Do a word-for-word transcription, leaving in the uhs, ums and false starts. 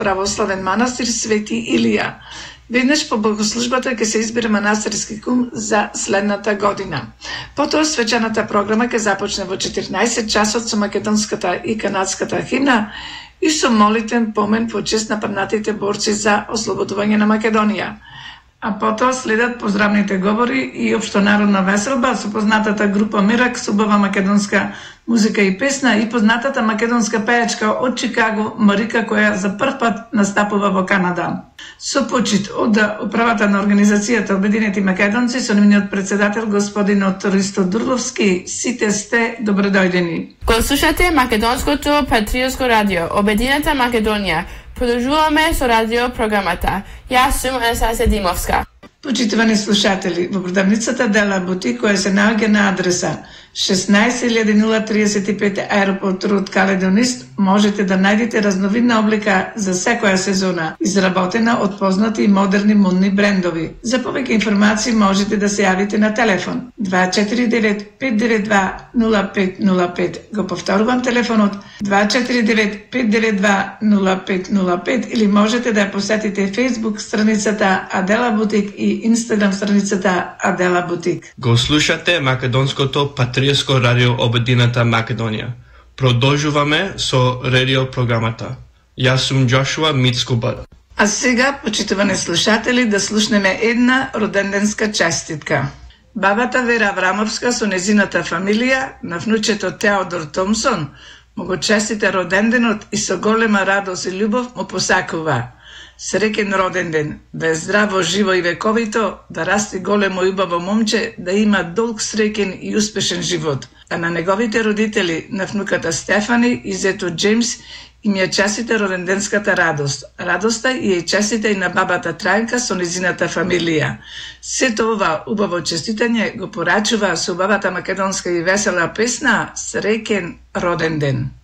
православен манастир Свети Илија. Веднаш по богослужбата ќе се избере манастирски кум за следната година. Потоа свечаната програма ќе започне во четирнаесет часот со македонската и канадската химна и со молитвен помен по чест на паднатите борци за ослободување на Македонија. А потоа следат поздравните говори и општонародна веселба со познатата група Мирак со убава македонска музика и песна и познатата македонска пејачка од Чикаго Марика која за прв пат настапува во Канада. Со почит од управата на организацијата Обединети македонци со нивниот председател господин Ристо Дурловски, сите сте добредојдени. Го слушате Македонското патриотско радио Обединета Македонија. Продолжуваме со радио програмата. Јас сум Анастасија Димовска. Почитувани слушатели, во продавницата Дела Бутик, која се наоѓа на адреса шеснаесет илјади нула триесет и пет Аеропорт Роуд Каледонист, можете да најдете разновидна облика за секоја сезона, изработена од познати и модерни модни брендови. За повеќе информации можете да се јавите на телефон два четири девет пет девет два нула пет нула пет. Го повторувам телефонот два четири девет пет девет два нула пет нула пет или можете да ја посетите Facebook страницата Адела Бутик и Instagram страницата Адела Бутик. Го слушате Македонското патриотско радио Обединета Македонија. Продолжуваме со радио програмата. Јас сум Джошуа Мицкубар. А сега, почитувани слушатели, да слушнеме една роденденска честитка. Бабата Вера Аврамовска со незината фамилија на внучето Теодор Томсон му го честите роденденот и со голема радост и љубов му посакува. Среќен роден ден, да е здраво, живо и вековито, да расти големо и убаво момче, да има долг, среќен и успешен живот. А на неговите родители, на внуката Стефани и зето Джеймс, им ја честите роденденската радост. Радоста и ја честите и на бабата Трајнка со незината фамилија. Сето ова убаво честитање го порачува со убавата македонска и весела песна Среќен роден ден.